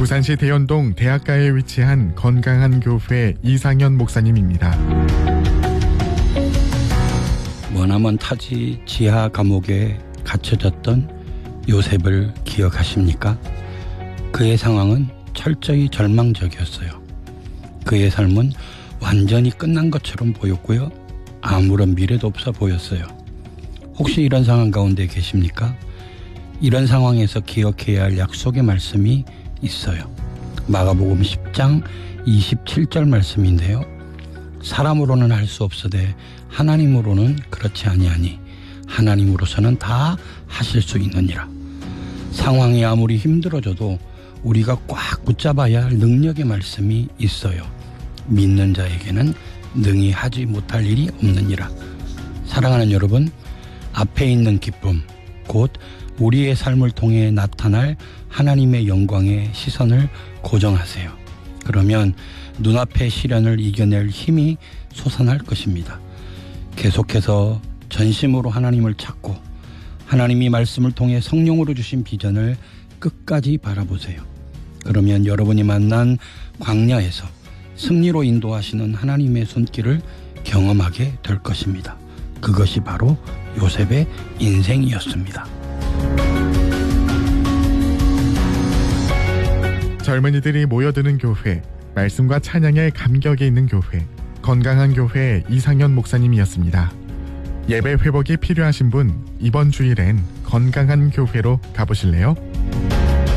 부산시 대연동 대학가에 위치한 건강한 교회 이상현 목사님입니다. 머나먼 타지 지하 감옥에 갇혀졌던 요셉을 기억하십니까? 그의 상황은 철저히 절망적이었어요. 그의 삶은 완전히 끝난 것처럼 보였고요. 아무런 미래도 없어 보였어요. 혹시 이런 상황 가운데 계십니까? 이런 상황에서 기억해야 할 약속의 말씀이 있어요. 마가복음 10장 27절 말씀인데요. 사람으로는 할 수 없으되 하나님으로는 그렇지 아니하니 하나님으로서는 다 하실 수 있느니라. 상황이 아무리 힘들어져도 우리가 꽉 붙잡아야 할 능력의 말씀이 있어요. 믿는 자에게는 능히 하지 못할 일이 없느니라. 사랑하는 여러분, 앞에 있는 기쁨, 곧 우리의 삶을 통해 나타날 하나님의 영광의 시선을 고정하세요. 그러면 눈앞의 시련을 이겨낼 힘이 솟아날 것입니다. 계속해서 전심으로 하나님을 찾고 하나님이 말씀을 통해 성령으로 주신 비전을 끝까지 바라보세요. 그러면 여러분이 만난 광야에서 승리로 인도하시는 하나님의 손길을 경험하게 될 것입니다. 그것이 바로 요셉의 인생이었습니다. 젊은이들이 모여드는 교회, 말씀과 찬양의 감격이 있는 교회, 건강한 교회 이상현 목사님이었습니다. 예배 회복이 필요하신 분, 이번 주일엔 건강한 교회로 가보실래요?